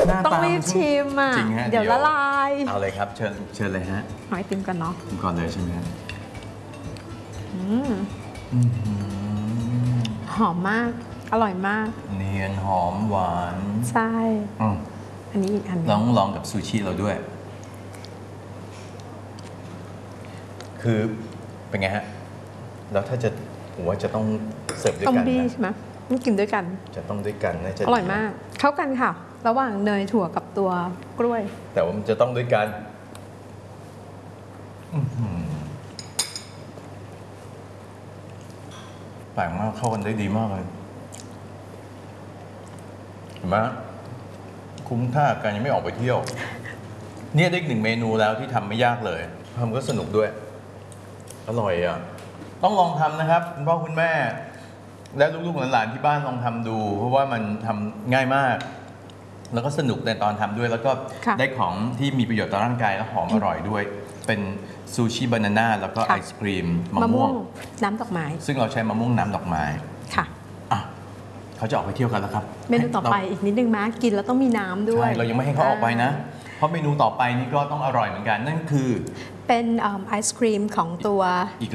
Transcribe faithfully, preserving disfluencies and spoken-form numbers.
หน้าต้องตารีบชิมอ่ะจริงฮะเดี๋ยวละลายเอาเลยครับเชิญเชิญเลยฮะหอยติมกันเนาะผมก่อนเลยใช่ไหมฮะอืมอื้อหือหอมมาก อร่อยมากเนียนหอมหวานใช่อืมอันนี้อีกอันหนึ่งลองลองกับซูชิเราด้วย คือเป็นไงฮะแล้วถ้าจะผมว่าจะต้องเสิร์ฟด้วยต้มกันบี้นะใช่ไหมต้องกินด้วยกันจะต้องด้วยกันนะจะอร่อยมาก เข้ากันค่ะ ระหว่างเนยถั่วกับตัวกล้วยแต่ว่ามันจะต้องด้วยกันอื้อหือแปลกมากเข้ากันได้ดีมากเลยเห็นไหมคุ้มค่าการยังไม่ออกไปเที่ยว เนี่ยได้อีกหนึ่งเมนูแล้วที่ทำไม่ยากเลยทำก็สนุกด้วย อร่อยอ่ะ ต้องลองทำนะครับคุณพ่อคุณแม่ และลูกๆหลานๆที่บ้านลองทำดู เพราะว่ามันทำง่ายมาก แล้วก็สนุกในตอนทำด้วย แล้วก็ค่ะได้ของที่มีประโยชน์ต่อร่างกายและหอมอร่อยด้วย เป็นซูชิบานาน่าแล้วก็ไอศครีมมะมะม่ม่ววงงน้ำดอกไม้ซึ่งเราใช้มะม่วงน้ำดอกไม้ค่ะอ่ะเขาจะออกไปเที่ยวกันแล้วครับเมนูต่อไปอีกนิดนึงมากินแล้วต้องมีน้ำด้วยใช่เรายังไม่ให้เขาออกไปนะ เพราะเมนูต่อไปนี่ก็ต้องอร่อยเหมือนกัน นั่นคือเป็นไอศครีมของตัวอีก